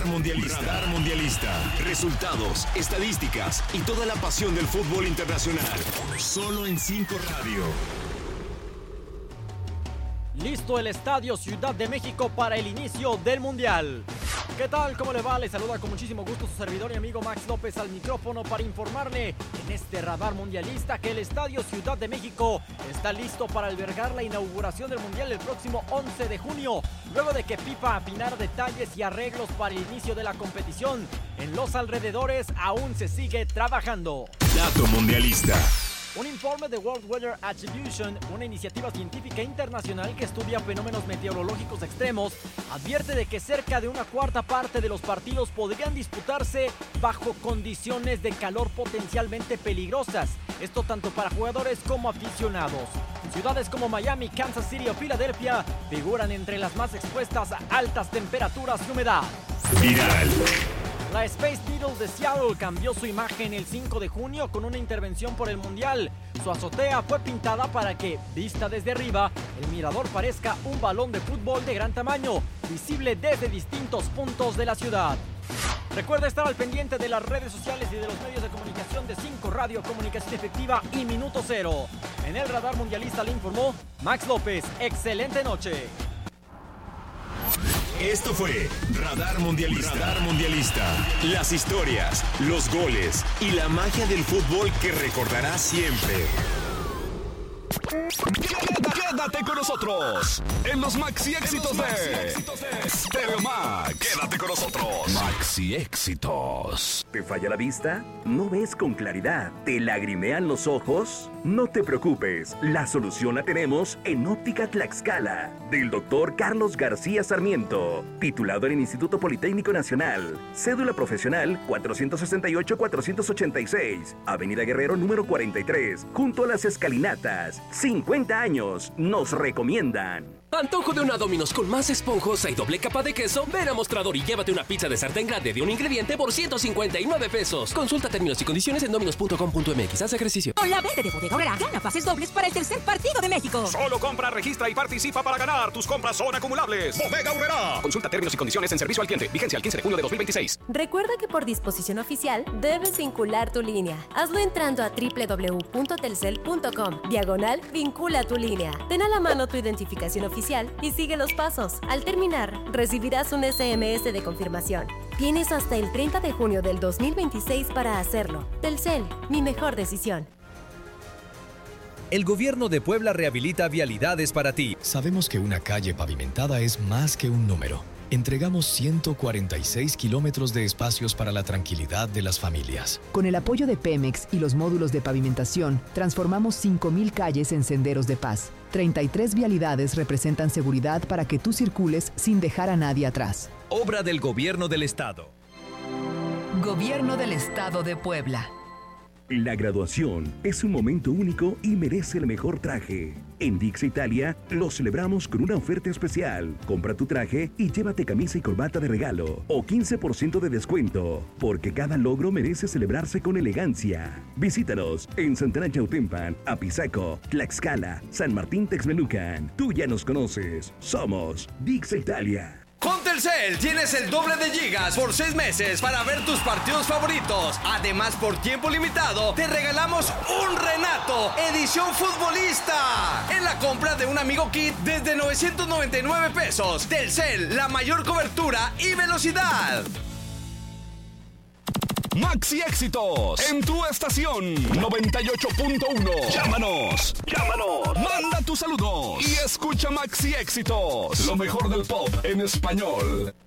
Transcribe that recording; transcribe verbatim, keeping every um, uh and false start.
Radar Mundialista. Radar Mundialista. Resultados, estadísticas y toda la pasión del fútbol internacional. Solo en cinco Radio. Listo el Estadio Ciudad de México para el inicio del Mundial. ¿Qué tal? ¿Cómo le va? Les saluda con muchísimo gusto su servidor y amigo Max López al micrófono para informarle en este Radar Mundialista que el Estadio Ciudad de México está listo para albergar la inauguración del Mundial el próximo once de junio, luego de que FIFA afinara detalles y arreglos para el inicio de la competición. En los alrededores aún se sigue trabajando. Dato Mundialista. Un informe de World Weather Attribution, una iniciativa científica internacional que estudia fenómenos meteorológicos extremos, advierte de que cerca de una cuarta parte de los partidos podrían disputarse bajo condiciones de calor potencialmente peligrosas. Esto tanto para jugadores como aficionados. Ciudades como Miami, Kansas City o Filadelfia figuran entre las más expuestas a altas temperaturas y humedad. Viral. La Space Needle de Seattle cambió su imagen el cinco de junio con una intervención por el Mundial. Su azotea fue pintada para que, vista desde arriba, el mirador parezca un balón de fútbol de gran tamaño, visible desde distintos puntos de la ciudad. Recuerda estar al pendiente de las redes sociales y de los medios de comunicación de cinco Radio, Comunicación Efectiva y Minuto Cero. En el Radar Mundialista le informó Max López. Excelente noche. Esto fue Radar Mundialista. Radar Mundialista. Las historias, los goles y la magia del fútbol que recordarás siempre. Quédate con nosotros en los maxi éxitos de Stereo Max. Quédate con nosotros. Maxi éxitos. ¿Te falla la vista? ¿No ves con claridad? ¿Te lagrimean los ojos? No te preocupes, la solución la tenemos en Óptica Tlaxcala, del doctor Carlos García Sarmiento, titulado en el Instituto Politécnico Nacional. Cédula profesional cuatrocientos sesenta y ocho cuatrocientos ochenta y seis, Avenida Guerrero número cuarenta y tres, junto a las escalinatas. cincuenta años nos recomiendan. Antojo de una Domino's con más esponjosa y doble capa de queso. Ven a Mostrador y llévate una pizza de sartén grande de un ingrediente por ciento cincuenta y nueve pesos. Consulta términos y condiciones en dominos punto com punto m x. Haz ejercicio. Con la verde de Bodega Aurrerá, gana pases dobles para el tercer partido de México. Solo compra, registra y participa para ganar. Tus compras son acumulables. Bodega Aurrerá. Consulta términos y condiciones en servicio al cliente. Vigencia el quince de junio de dos mil veintiséis. Recuerda que por disposición oficial debes vincular tu línea. Hazlo entrando a doble u doble u doble u punto telcel punto com. Diagonal vincula tu línea. Ten a la mano tu identificación oficial y sigue los pasos. Al terminar, recibirás un ese eme ese de confirmación. Tienes hasta el treinta de junio del dos mil veintiséis para hacerlo. Telcel, mi mejor decisión. El gobierno de Puebla rehabilita vialidades para ti. Sabemos que una calle pavimentada es más que un número. Entregamos ciento cuarenta y seis kilómetros de espacios para la tranquilidad de las familias. Con el apoyo de Pemex y los módulos de pavimentación, transformamos cinco mil calles en senderos de paz. treinta y tres vialidades representan seguridad para que tú circules sin dejar a nadie atrás. Obra del Gobierno del Estado. Gobierno del Estado de Puebla. La graduación es un momento único y merece el mejor traje. En Dix Italia lo celebramos con una oferta especial. Compra tu traje y llévate camisa y corbata de regalo o quince por ciento de descuento, porque cada logro merece celebrarse con elegancia. Visítanos en Santana Chautempan, Apizaco, Tlaxcala, San Martín Texmelucan. Tú ya nos conoces. Somos Dix Italia. Con Telcel tienes el doble de gigas por seis meses para ver tus partidos favoritos. Además, por tiempo limitado, te regalamos un Renato edición futbolista en la compra de un Amigo Kit desde novecientos noventa y nueve pesos. Telcel, la mayor cobertura y velocidad. Maxi éxitos en tu estación noventa y ocho punto uno. Llámanos, llámanos, manda tus saludos y escucha Maxi éxitos, lo mejor del pop en español.